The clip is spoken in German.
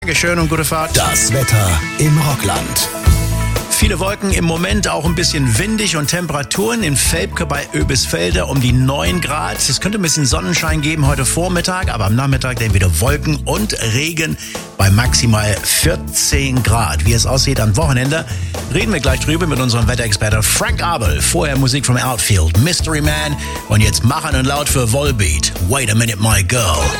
Dankeschön und gute Fahrt. Das Wetter im Rockland. Viele Wolken, im Moment auch ein bisschen windig und Temperaturen in Velpke bei Oebisfelde um die 9 Grad. Es könnte ein bisschen Sonnenschein geben heute Vormittag, aber am Nachmittag dann wieder Wolken und Regen bei maximal 14 Grad. Wie es aussieht am Wochenende, reden wir gleich drüber mit unserem Wetterexperten Frank Abel. Vorher Musik vom Outfield, Mystery Man und jetzt machen und laut für Volbeat. Wait a minute, my girl.